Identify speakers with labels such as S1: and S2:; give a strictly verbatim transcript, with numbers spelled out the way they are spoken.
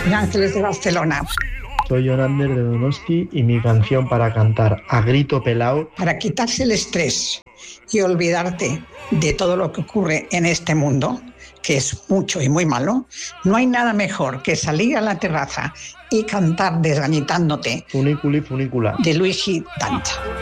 S1: Los Ángeles de Barcelona.
S2: Soy Yonander de Donosti y mi canción para cantar a grito pelao.
S1: Para quitarse el estrés y olvidarte de todo lo que ocurre en este mundo, que es mucho y muy malo, no hay nada mejor que salir a la terraza y cantar desgañitándote
S2: Funiculi funicula
S1: de Luigi Danta.